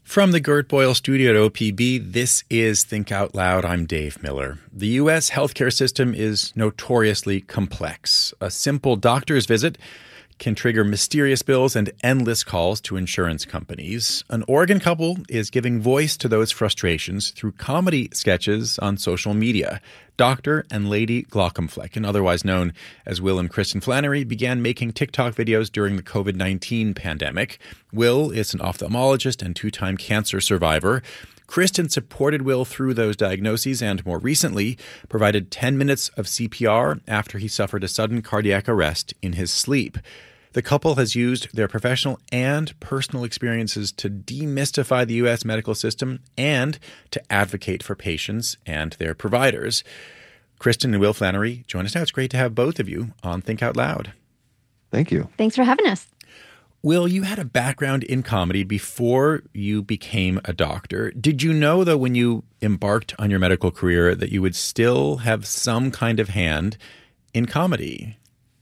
From the Gert Boyle studio at OPB, this is Think Out Loud. I'm Dave Miller. The U.S. healthcare system is notoriously complex. A simple doctor's visit can trigger mysterious bills and endless calls to insurance companies. An Oregon couple is giving voice to those frustrations through comedy sketches on social media. Dr. and Lady Glockenflecken, otherwise known as Will and Kristen Flannery, began making TikTok videos during the COVID-19 pandemic. Will is an ophthalmologist and two-time cancer survivor. Kristen supported Will through those diagnoses and, more recently, provided 10 minutes of CPR after he suffered a sudden cardiac arrest in his sleep. The couple has used their professional and personal experiences to demystify the U.S. medical system and to advocate for patients and their providers. Kristen and Will Flannery, join us now. It's great to have both of you on Think Out Loud. Thank you. Thanks for having us. Will, you had a background in comedy before you became a doctor. Did you know, though, when you embarked on your medical career that you would still have some kind of hand in comedy?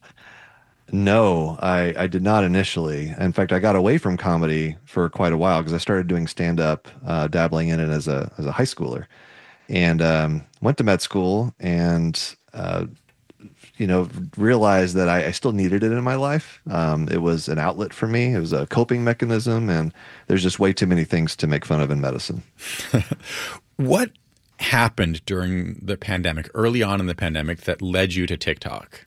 No, I did not initially. In fact, I got away from comedy for quite a while because I started doing stand-up, dabbling in it as a high schooler, and went to med school and realized that I still needed it in my life. It was an outlet for me. It was a coping mechanism, and there's just way too many things to make fun of in medicine. What happened during the pandemic, early on in the pandemic, that led you to TikTok?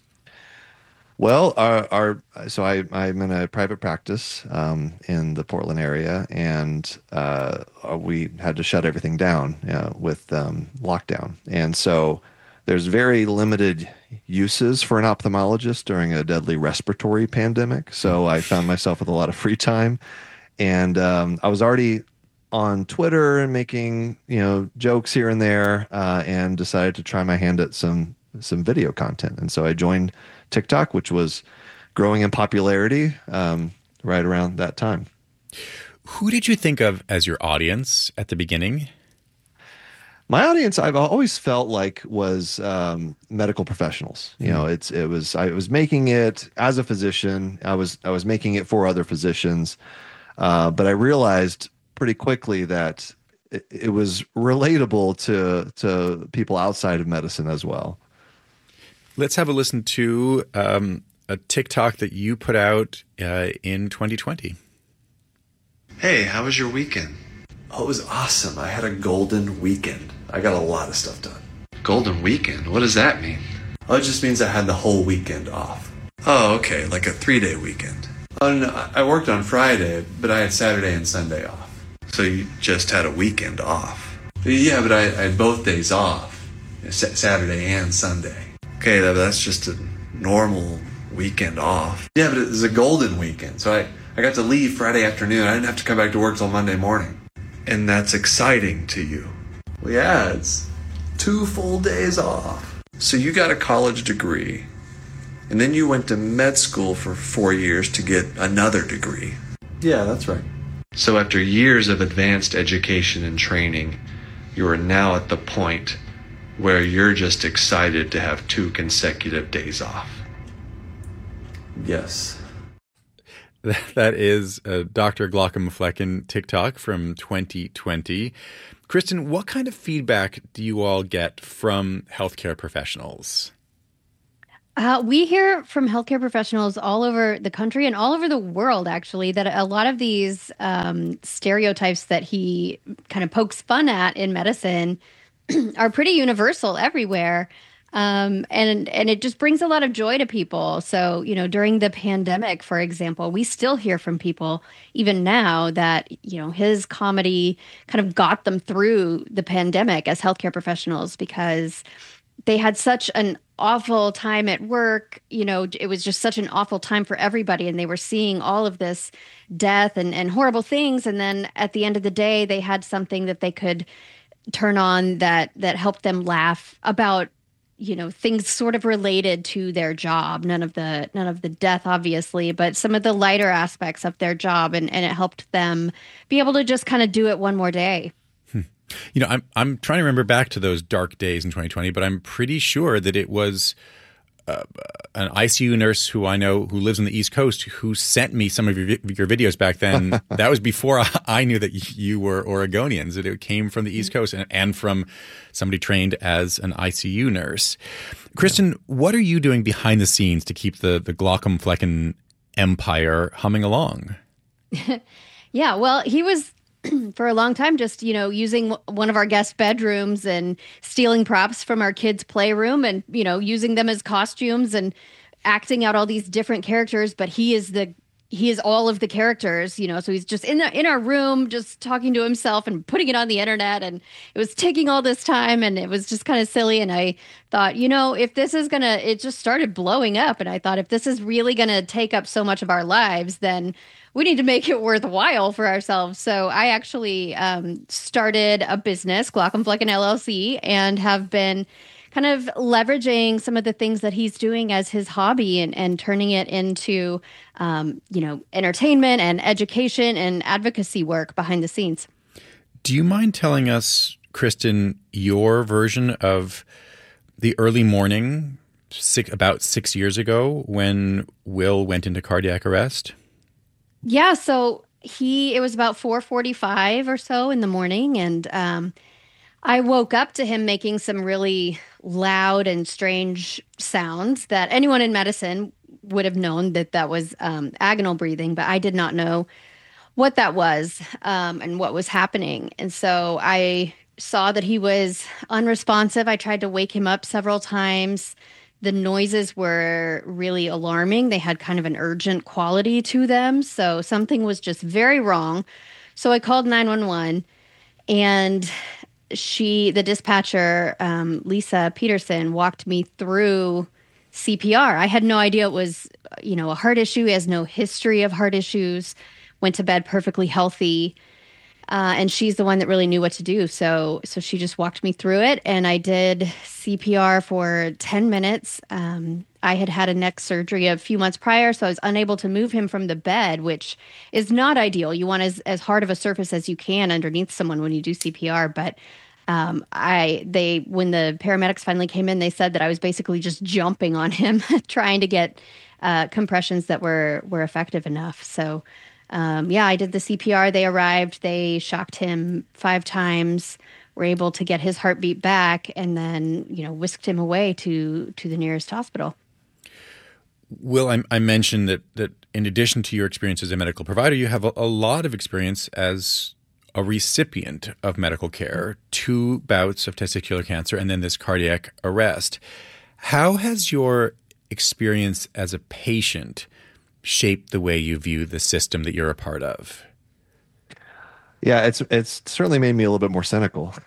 Well, so I'm in a private practice in the Portland area, and we had to shut everything down with lockdown. And so there's very limited uses for an ophthalmologist during a deadly respiratory pandemic. So I found myself with a lot of free time, and I was already on Twitter and making jokes here and there, and decided to try my hand at some video content. And so I joined TikTok, which was growing in popularity right around that time. Who did you think of as your audience at the beginning? My audience, I've always felt like was medical professionals. I was making it as a physician. I was making it for other physicians, but I realized pretty quickly that it was relatable to people outside of medicine as well. Let's have a listen to a TikTok that you put out in 2020. Hey, how was your weekend? Oh, it was awesome. I had a golden weekend. I got a lot of stuff done. Golden weekend? What does that mean? Oh, it just means I had the whole weekend off. Oh, okay, like a 3-day weekend. Oh, no, I worked on Friday, but I had Saturday and Sunday off. So you just had a weekend off? Yeah, but I had both days off, Saturday and Sunday. Okay, that's just a normal weekend off. Yeah, but it was a golden weekend. So I got to leave Friday afternoon. I didn't have to come back to work till Monday morning. And that's exciting to you? Well, yeah, it's 2 full days off. So you got a college degree, and then you went to med school for 4 years to get another degree. Yeah, that's right. So after years of advanced education and training, you are now at the point where you're just excited to have 2 consecutive days off. Yes. That is Dr. Glockenflecken TikTok from 2020. Kristen, what kind of feedback do you all get from healthcare professionals? We hear from healthcare professionals all over the country and all over the world, actually, that a lot of these stereotypes that he kind of pokes fun at in medicine are pretty universal everywhere. And it just brings a lot of joy to people. So, during the pandemic, for example, we still hear from people even now that, his comedy kind of got them through the pandemic as healthcare professionals because they had such an awful time at work. It was just such an awful time for everybody. And they were seeing all of this death and horrible things. And then at the end of the day, they had something that they could turn on that helped them laugh about things sort of related to their job, none of the death, obviously, but some of the lighter aspects of their job. And it helped them be able to just kind of do it one more day. I'm trying to remember back to those dark days in 2020, but I'm pretty sure that it was an ICU nurse who I know who lives on the East Coast who sent me some of your videos back then. That was before I knew that you were Oregonians. It came from the East Coast and from somebody trained as an ICU nurse. Kristen, what are you doing behind the scenes to keep the Glaucomflecken empire humming along? Yeah, well, he was for a long time just, using one of our guest bedrooms and stealing props from our kids' playroom and, using them as costumes and acting out all these different characters. But he is all of the characters, so he's just in our room, just talking to himself and putting it on the internet. And it was taking all this time and it was just kind of silly. And I thought, if this is it just started blowing up. And I thought, if this is really going to take up so much of our lives, then we need to make it worthwhile for ourselves. So I actually started a business, Glaucomflecken LLC, and have been kind of leveraging some of the things that he's doing as his hobby and turning it into, entertainment and education and advocacy work behind the scenes. Do you mind telling us, Kristen, your version of the early morning about 6 years ago when Will went into cardiac arrest? Yeah, so it was about 4:45 or so in the morning, and I woke up to him making some really loud and strange sounds that anyone in medicine would have known that was agonal breathing, but I did not know what that was and what was happening. And so I saw that he was unresponsive. I tried to wake him up several times. The noises were really alarming. They had kind of an urgent quality to them. So something was just very wrong. So I called 911 and the dispatcher, Lisa Peterson, walked me through CPR. I had no idea it was, a heart issue. He has no history of heart issues, went to bed perfectly healthy. And she's the one that really knew what to do. So she just walked me through it, and I did CPR for 10 minutes. I had a neck surgery a few months prior, so I was unable to move him from the bed, which is not ideal. You want as hard of a surface as you can underneath someone when you do CPR. But when the paramedics finally came in, they said that I was basically just jumping on him, trying to get compressions that were effective enough. So. I did the CPR. They arrived. They shocked him 5 times, were able to get his heartbeat back, and then, whisked him away to the nearest hospital. Will, I mentioned that in addition to your experience as a medical provider, you have a lot of experience as a recipient of medical care, 2 bouts of testicular cancer, and then this cardiac arrest. How has your experience as a patient shape the way you view the system that you're a part of? Yeah, it's certainly made me a little bit more cynical.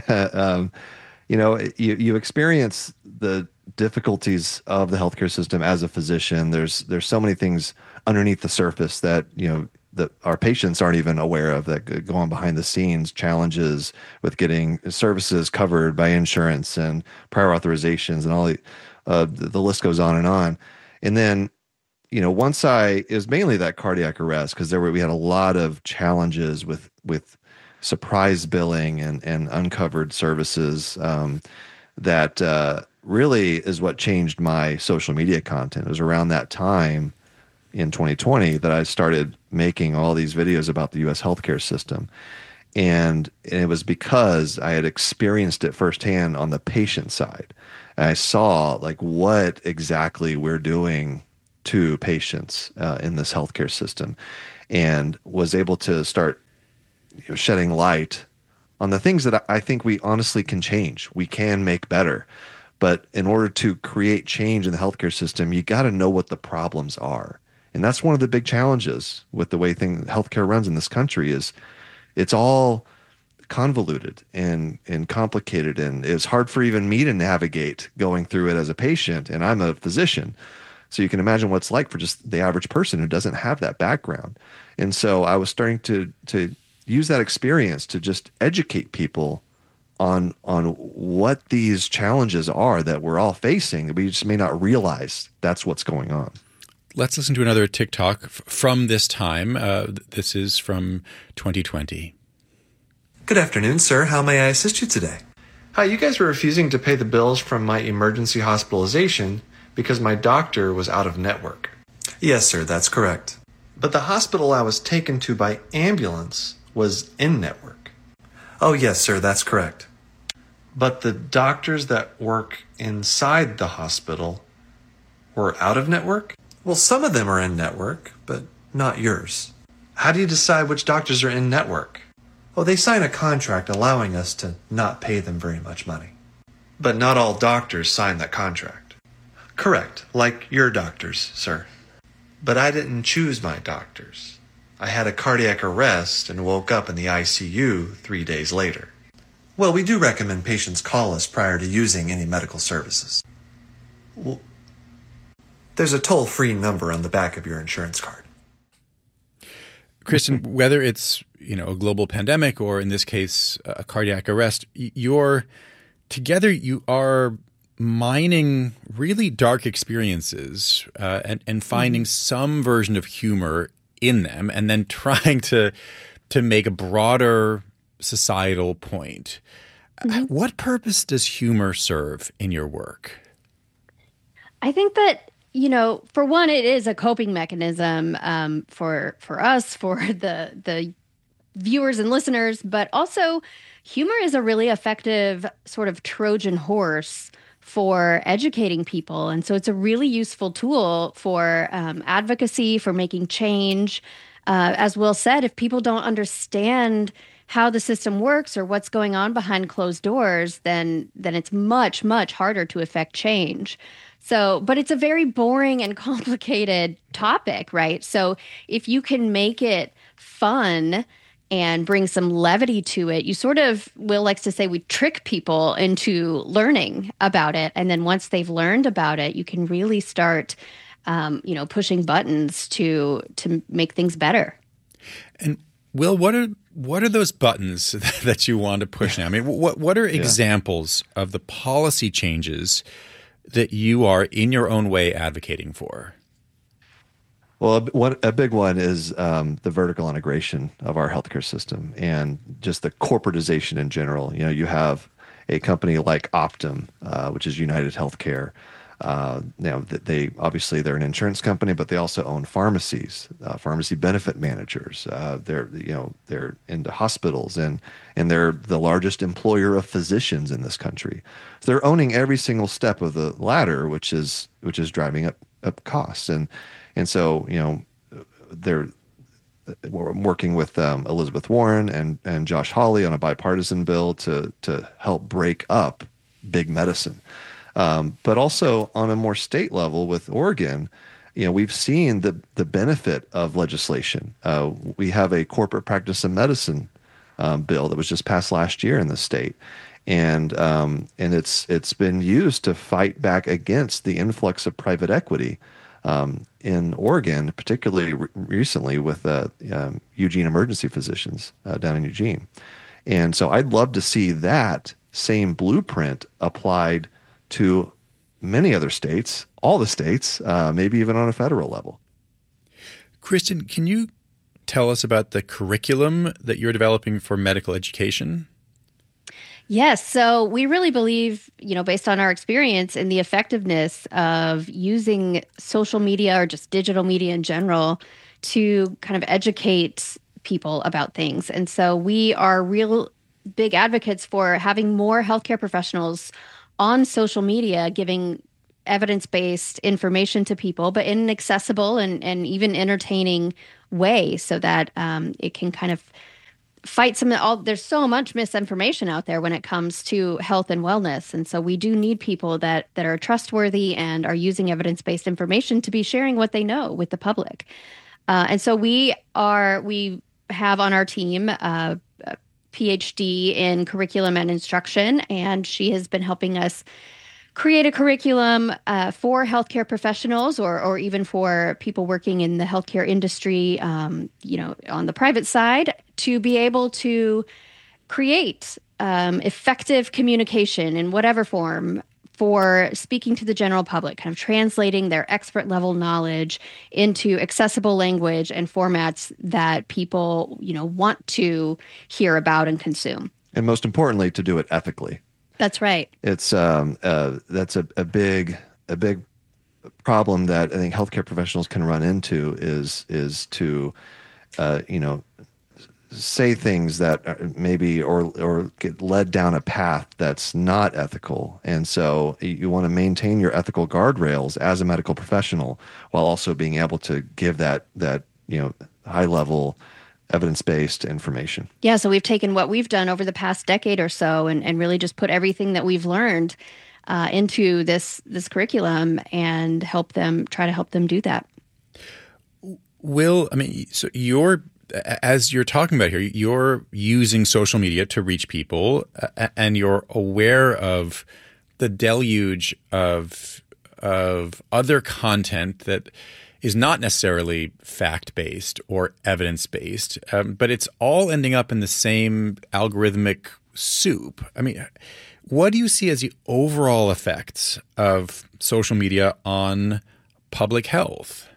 You experience the difficulties of the healthcare system as a physician. There's so many things underneath the surface that that our patients aren't even aware of, that go on behind the scenes, challenges with getting services covered by insurance and prior authorizations and all the list goes on. And then once it was mainly that cardiac arrest, because we had a lot of challenges with surprise billing and uncovered services that really is what changed my social media content. It was around that time in 2020 that I started making all these videos about the U.S. healthcare system. And it was because I had experienced it firsthand on the patient side. And I saw what exactly we're doing to patients in this healthcare system, and was able to start shedding light on the things that I think we honestly can change. We can make better. But in order to create change in the healthcare system, you got to know what the problems are. And that's one of the big challenges with the way healthcare runs in this country is it's all convoluted and complicated. And it's hard for even me to navigate going through it as a patient. And I'm a physician. So you can imagine what it's like for just the average person who doesn't have that background. And so I was starting to use that experience to just educate people on what these challenges are that we're all facing. We just may not realize that's what's going on. Let's listen to another TikTok from this time. This is from 2020. Good afternoon, sir. How may I assist you today? Hi, you guys were refusing to pay the bills from my emergency hospitalization, because my doctor was out of network. Yes, sir, that's correct. But the hospital I was taken to by ambulance was in network. Oh, yes, sir, that's correct. But the doctors that work inside the hospital were out of network? Well, some of them are in network, but not yours. How do you decide which doctors are in network? Well, they sign a contract allowing us to not pay them very much money. But not all doctors sign that contract. Correct, like your doctors, sir. But I didn't choose my doctors. I had a cardiac arrest and woke up in the ICU 3 days later. Well, we do recommend patients call us prior to using any medical services. Well, there's a toll-free number on the back of your insurance card. Kristen, whether it's a global pandemic or in this case a cardiac arrest, you are mining really dark experiences and finding some version of humor in them, and then trying to make a broader societal point. What purpose does humor serve in your work? I think that, for one, it is a coping mechanism for us, for the viewers and listeners, but also humor is a really effective sort of Trojan horse for educating people. And so it's a really useful tool for advocacy, for making change. As Will said, if people don't understand how the system works or what's going on behind closed doors, then it's much, much harder to affect change. So, but it's a very boring and complicated topic, right? So if you can make it fun and bring some levity to it, you sort of, Will likes to say, we trick people into learning about it. And then once they've learned about it, you can really start, pushing buttons to make things better. And Will, what are those buttons that you want to push now? I mean, what are examples of the policy changes that you are in your own way advocating for? Well, a big one is the vertical integration of our healthcare system and just the corporatization in general. You have a company like Optum, which is United Healthcare. They obviously they're an insurance company, but they also own pharmacies, pharmacy benefit managers. They're into hospitals and they're the largest employer of physicians in this country. So they're owning every single step of the ladder, which is driving up costs. And so, we're working with Elizabeth Warren and Josh Hawley on a bipartisan bill to help break up big medicine. But also on a more state level with Oregon, we've seen the benefit of legislation. We have a corporate practice of medicine bill that was just passed last year in the state. And it's been used to fight back against the influx of private equity in Oregon, particularly recently with Eugene Emergency Physicians down in Eugene. And so I'd love to see that same blueprint applied to many other states, all the states, maybe even on a federal level. Kristen, can you tell us about the curriculum that you're developing for medical education? Yes. So we really believe, based on our experience, in the effectiveness of using social media or just digital media in general to kind of educate people about things. And so we are real big advocates for having more healthcare professionals on social media, giving evidence-based information to people, but in an accessible and even entertaining way so that it can kind of fight there's so much misinformation out there when it comes to health and wellness. And so we do need people that are trustworthy and are using evidence-based information to be sharing what they know with the public. And so we have on our team a PhD in curriculum and instruction, and she has been helping us create a curriculum for healthcare professionals or even for people working in the healthcare industry, on the private side, to be able to create effective communication in whatever form for speaking to the general public, kind of translating their expert level knowledge into accessible language and formats that people, want to hear about and consume. And most importantly, to do it ethically. That's right. It's that's a big problem that I think healthcare professionals can run into is to, say things that maybe or get led down a path that's not ethical. And so you want to maintain your ethical guardrails as a medical professional while also being able to give that high level evidence-based information. Yeah, so we've taken what we've done over the past decade or so and really just put everything that we've learned into this curriculum and try to help them do that. Will, so as you're talking about here, you're using social media to reach people, and you're aware of the deluge of other content that is not necessarily fact-based or evidence-based, but it's all ending up in the same algorithmic soup. What do you see as the overall effects of social media on public health?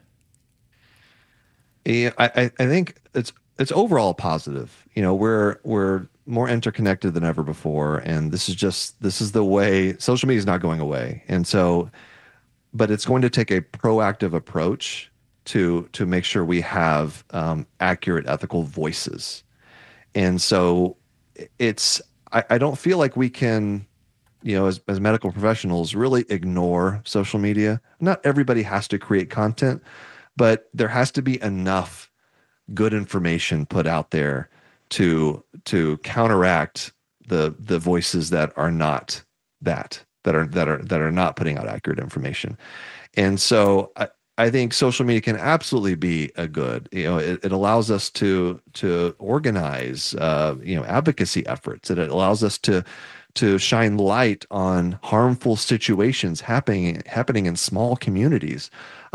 Yeah, I think it's overall positive. We're more interconnected than ever before, and this is the way. Social media is not going away, and so, but it's going to take a proactive approach to make sure we have accurate ethical voices. And so I don't feel like we can, as medical professionals, really ignore social media. Not everybody has to create content, but there has to be enough good information put out there to counteract the voices that are not that are not putting out accurate information. And so I think social media can absolutely be a good. It allows us to organize advocacy efforts. It allows us to shine light on harmful situations happening in small communities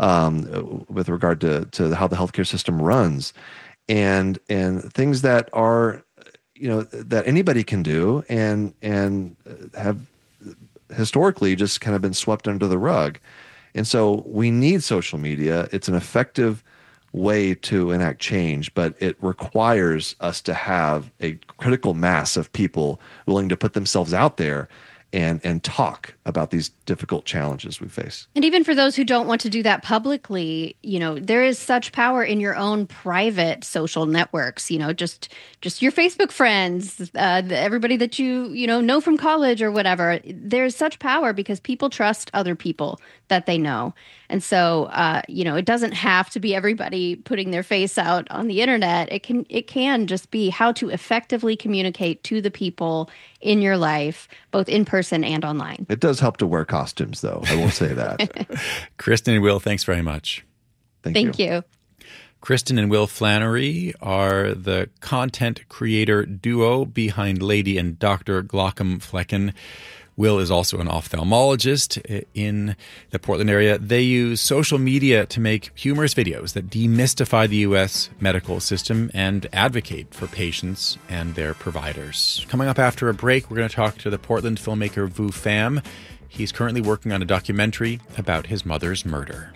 with regard to how the healthcare system runs, and things that are that anybody can do and have historically just kind of been swept under the rug. And so we need social media. It's an effective way to enact change, but it requires us to have a critical mass of people willing to put themselves out there and talk about these difficult challenges we face. And even for those who don't want to do that publicly, there is such power in your own private social networks, just your Facebook friends, everybody that you know from college or whatever. There's such power because people trust other people that they know. And so, it doesn't have to be everybody putting their face out on the internet. It can just be how to effectively communicate to the people in your life, both in person and online. It does help to wear costumes, though. I will say that. Kristen and Will, thanks very much. Thank you. Kristen and Will Flannery are the content creator duo behind Lady and Dr. Glaucom Flecken. Will is also an ophthalmologist in the Portland area. They use social media to make humorous videos that demystify the U.S. medical system and advocate for patients and their providers. Coming up after a break, we're going to talk to the Portland filmmaker Vu Pham. He's currently working on a documentary about his mother's murder.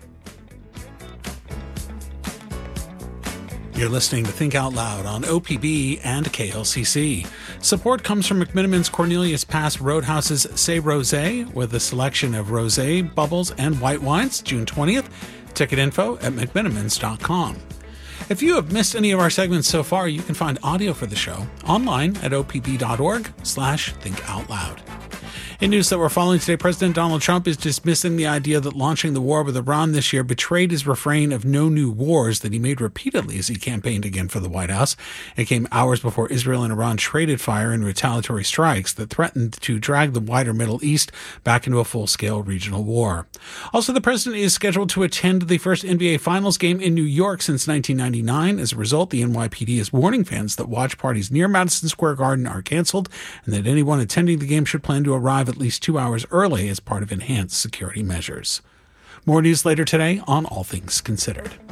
You're listening to Think Out Loud on OPB and KLCC. Support comes from McMenamins Cornelius Pass Roadhouse's Say Rosé, with a selection of rosé, bubbles, and white wines, June 20th. Ticket info at mcmenamins.com. If you have missed any of our segments so far, you can find audio for the show online at opb.org/thinkoutloud. In news that we're following today, President Donald Trump is dismissing the idea that launching the war with Iran this year betrayed his refrain of no new wars that he made repeatedly as he campaigned again for the White House. It came hours before Israel and Iran traded fire in retaliatory strikes that threatened to drag the wider Middle East back into a full-scale regional war. Also, the president is scheduled to attend the first NBA Finals game in New York since 1999. As a result, the NYPD is warning fans that watch parties near Madison Square Garden are canceled and that anyone attending the game should plan to arrive at least 2 hours early as part of enhanced security measures. More news later today on All Things Considered.